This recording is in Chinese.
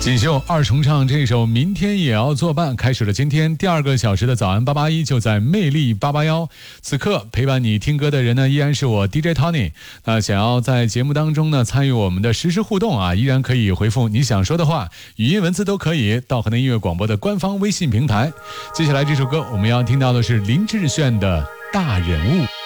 锦绣二重唱这首《明天也要作伴》开始了今天第2个小时的早安881，就在魅力881。此刻陪伴你听歌的人呢，依然是我 DJ Tony。那想要在节目当中呢参与我们的实时互动啊，依然可以回复你想说的话，语音文字都可以，到河南音乐广播的官方微信平台。接下来这首歌我们要听到的是林志炫的《大人物》。